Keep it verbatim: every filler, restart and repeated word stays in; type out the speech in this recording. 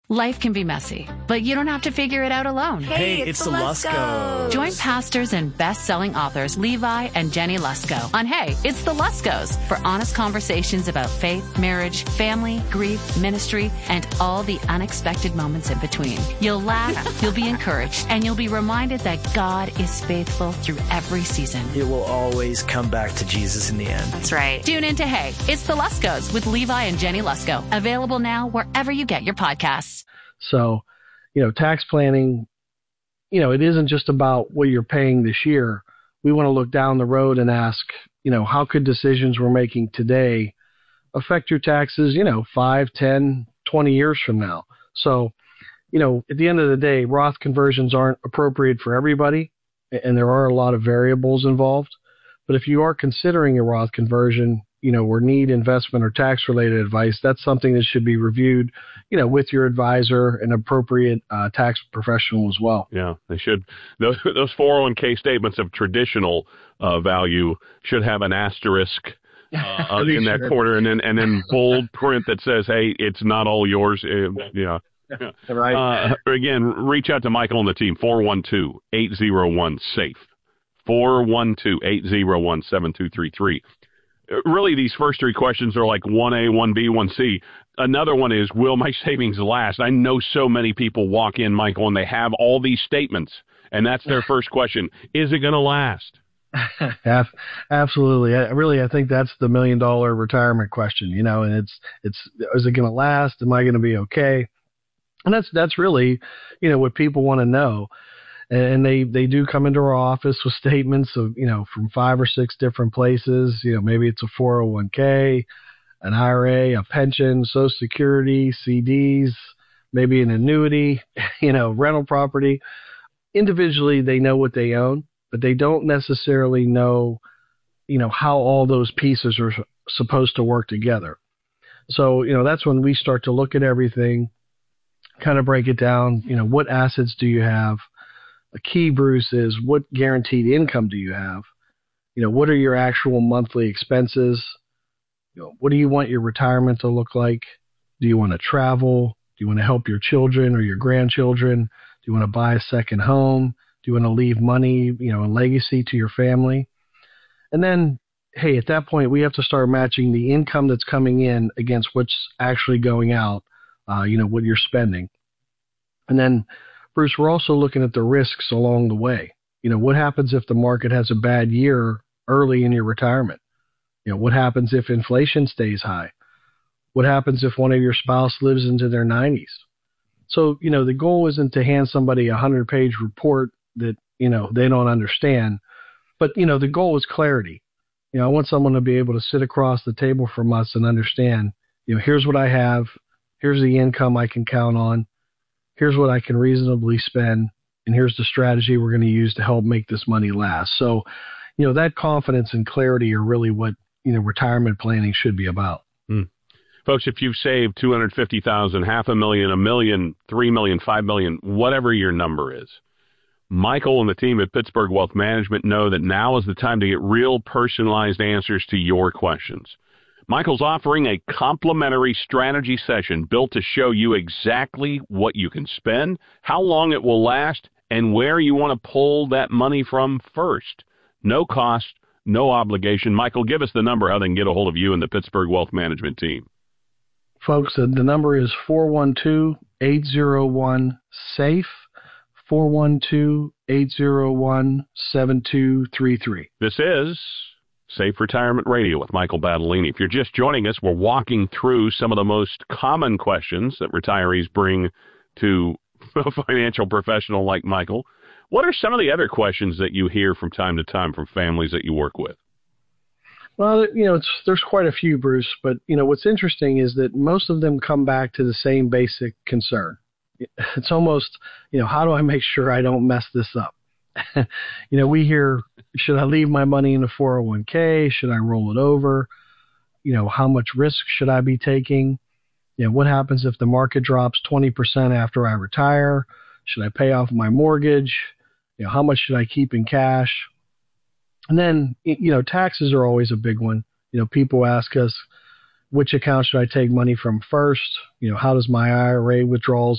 Life can be messy, but you don't have to figure it out alone. Hey, Hey, it's, it's the the Luskos. Luskos. Join pastors and best-selling authors Levi and Jenny Lusko on Hey, It's the Luskos for honest conversations about faith, marriage, family, grief, ministry, and all the unexpected moments in between. You'll laugh, you'll be encouraged, and you'll be reminded that God is faithful through every season. It will always come back to Jesus in the end. That's right. Tune in to Hey, It's the Luskos with Levi and Jenny Lusko. Available now wherever you get your podcasts. So, you know, tax planning, you know, it isn't just about what you're paying this year. We want to look down the road and ask, you know, how could decisions we're making today affect your taxes, you know, five, ten, twenty years from now? So, you know, at the end of the day, Roth conversions aren't appropriate for everybody, and there are a lot of variables involved. But if you are considering a Roth conversion, you know, or need investment or tax-related advice, that's something that should be reviewed, you know, with your advisor and appropriate uh, tax professional as well. Yeah, they should. Those, those four oh one k statements of traditional uh, value should have an asterisk uh, in that corner, and then and then bold print that says, "Hey, it's not all yours." Uh, yeah. Yeah. Right. Uh, again, reach out to Michael and the team, four one two, eight oh one, SAFE, four one two, eight oh one, seven two three three. Really, these first three questions are like one A, one B, one C. Another one is, will my savings last? I know so many people walk in, Michael, and they have all these statements, and that's their first question. Is it going to last? Absolutely. I, really, I think that's the million dollar retirement question, you know, and it's, it's, is it going to last? Am I going to be okay? And that's, that's really, you know, what people want to know. And they, they do come into our office with statements of, you know, from five or six different places. You know, maybe it's a four oh one k, an I R A, a pension, Social Security, C Ds, maybe an annuity, you know, rental property. Individually, they know what they own, but they don't necessarily know, you know, how all those pieces are supposed to work together. So, you know, that's when we start to look at everything, kind of break it down. You know, what assets do you have? A key, Bruce, is what guaranteed income do you have? You know, what are your actual monthly expenses? You know, what do you want your retirement to look like? Do you want to travel? Do you want to help your children or your grandchildren? Do you want to buy a second home? Do you want to leave money, you know, a legacy to your family? And then, hey, at that point, we have to start matching the income that's coming in against what's actually going out, uh, you know, what you're spending. And then, Bruce, we're also looking at the risks along the way. You know, what happens if the market has a bad year early in your retirement? You know, what happens if inflation stays high? What happens if one of your spouse lives into their nineties? So, you know, the goal isn't to hand somebody a hundred-page report that, you know, they don't understand. But, you know, the goal is clarity. You know, I want someone to be able to sit across the table from us and understand, you know, here's what I have. Here's the income I can count on. Here's what I can reasonably spend, and here's the strategy we're going to use to help make this money last. So, you know, that confidence and clarity are really what, you know, retirement planning should be about. Mm. Folks, if you've saved two hundred fifty thousand dollars, half a million, a million, three million, five million, whatever your number is, Michael and the team at Pittsburgh Wealth Management know that now is the time to get real personalized answers to your questions. Michael's offering a complimentary strategy session built to show you exactly what you can spend, how long it will last, and where you want to pull that money from first. No cost, no obligation. Michael, give us the number, how they can get a hold of you and the Pittsburgh Wealth Management team. Folks, the number is four one two, eight oh one, SAFE, four one two, eight oh one, seven two three three. This is Safe Retirement Radio with Michael Battolini. If you're just joining us, we're walking through some of the most common questions that retirees bring to a financial professional like Michael. What are some of the other questions that you hear from time to time from families that you work with? Well, you know, it's, there's quite a few, Bruce, but, you know, what's interesting is that most of them come back to the same basic concern. It's almost, you know, how do I make sure I don't mess this up? You know, we hear, should I leave my money in a four oh one k? Should I roll it over? You know, how much risk should I be taking? You know, what happens if the market drops twenty percent after I retire? Should I pay off my mortgage? You know, how much should I keep in cash? And then, you know, taxes are always a big one. You know, people ask us, which account should I take money from first? You know, how does my I R A withdrawals